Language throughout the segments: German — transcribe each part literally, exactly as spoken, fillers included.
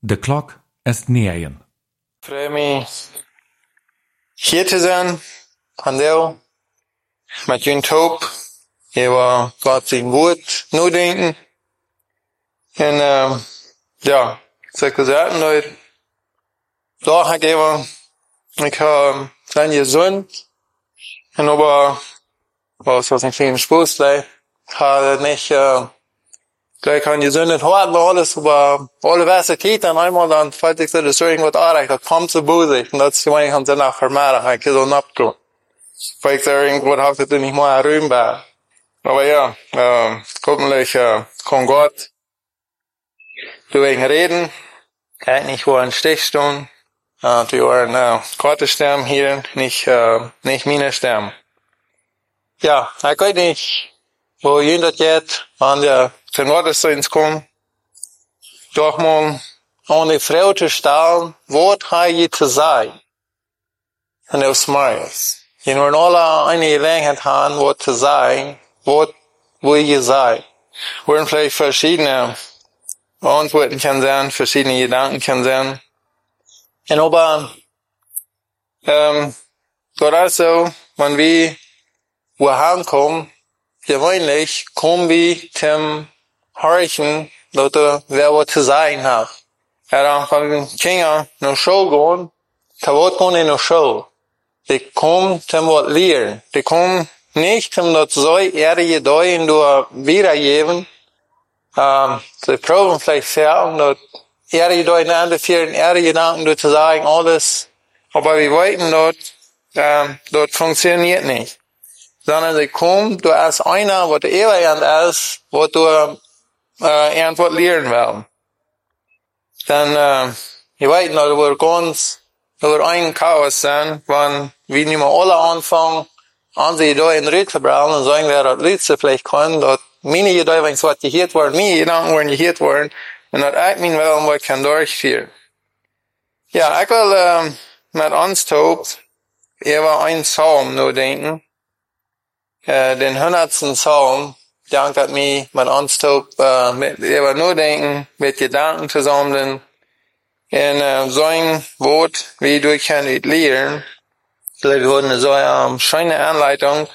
De klok est negen. Ik freue mich, hier te zijn, van deel, met jullie hoop, over Gott zijn woord nadenken. En, uh, ja, zoals ik gezegd heb, daar heb ik even, ik uh, ben gezond, en over, was was een kleine spoostlei, had niet, uh, gleich an gesundet Horten alles, aber alle Versitäten einmal, dann fällt sich so, dass irgendwas anreicht, das kommt zu Busi. Und das ist meine ich dann auch vermehren, ich kann so abgehen. Weil ich so irgendwas habe, das nicht mal errühmbar. Aber ja, äh, hoffentlich, äh, kann Gott durch ihn reden, er hat nicht nur einen Stich tun, äh, durch einen, äh, Gottes Sterben hier, nicht, äh, nicht meine Sterben. Ja, ich weiß nicht, wo jeder geht, an der zum Gottesdienst kommen, doch mal an die Frau zu stellen, wo hat je zu sein? Und aufs Marius. Je nur alle eine Gelegenheit haben, wo zu sein, wo, wo je sei. Würden vielleicht verschiedene Antworten kann sein, verschiedene Gedanken kann sein. Und aber, ähm, dort ist so, wenn wir wohin kommen, gewöhnlich kommen wir zum Horchen, dass er wer was zu sagen hat. Ja, dann können Kinder nach Schule gehen, da wird man in der Schule. Die kommen zum was lernen. Die kommen nicht zum das so ehrliche Deuten durch wiedergeben. Ähm, sie proben vielleicht sehr, dass ehrliche Deuten andere vielen ehrliche Gedanken durch zu sagen, alles. Aber wir wollten dort, ähm, dort funktioniert nicht. Sondern sie kommen, du als einer, was ewig ist, wo du äh, irgendwas lernen willst. Dann, äh, ich weiß noch, du wirst ganz, du wirst ein Chaos sein, wenn wir nicht mehr alle anfangen, an sie da in Rüte brauchen und sagen, wer das Letzte vielleicht kann, dass meine Gedanken, wenn es was gehört worden, meine Gedanken werden gehört worden, und das ich mein will, was kann durchführen. Ja, ich will, äh, mit uns taub, über einen Psalm nur denken, äh, den hundertsten Psalm, dank hat mich mit uns taub, äh, mit, über nur denken, mit Gedanken zusammen, und, äh, so ein Wort, wie du kannst es lernen. Vielleicht wurde eine so eine schöne Anleitung,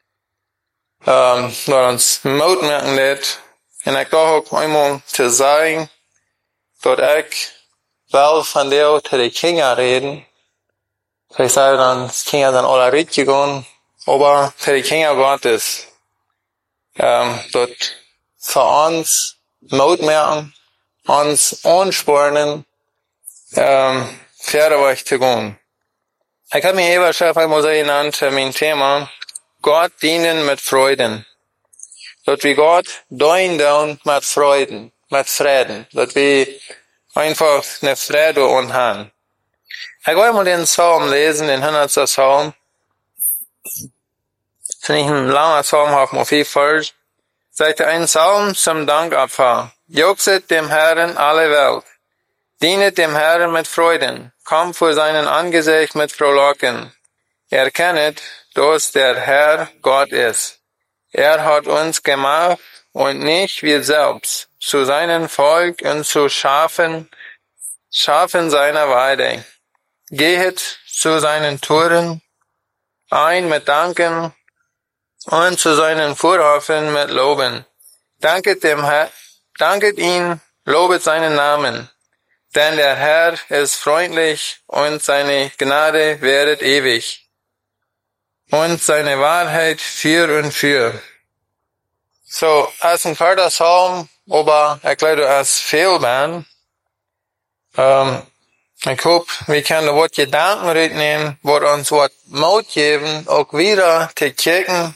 ähm, nur uns Mut merken lässt. Und ich glaube auch einmal zu sagen, dass ich will von dir zu den Kindern reden. Vielleicht sagen dann, die Kinder sind alle richtig gegangen, aber für die Kinder Gottes, ähm, dort für uns Mut merken, uns anspornen, ähm, Pferdeweg zu gehen. Ich habe mir eben schon einmal so genannt, mein Thema, Gott dienen mit Freuden. Dass wir Gott dienen mit Freuden, mit Frieden. Dass wir einfach eine Freude haben. Ich will mal den Psalm lesen, den hundertsten Psalm. Das ist nicht ein langer Psalm, auf mal vier Vers. Sagt ein Psalm zum Dankopfer. Jauchzet dem Herrn alle Welt. Dienet dem Herrn mit Freuden. Kommt vor seinen Angesicht mit Frohlocken. Erkennet, dass der Herr Gott ist. Er hat uns gemacht und nicht wir selbst, zu seinem Volk und zu Schafen, Schafen seiner Weide. Gehet zu seinen Toren ein mit Danken und zu seinen Vorhöfen mit Loben. Danket dem Herr, danket ihn, lobet seinen Namen. Denn der Herr ist freundlich und seine Gnade währet ewig. Und seine Wahrheit für und für. So, als ein vierter Psalm, aber ich glaube, als Fehlbahn, ähm, ich hoffe, wir können was Gedanken mitnehmen, was uns was Mut geben, auch wieder zu kicken,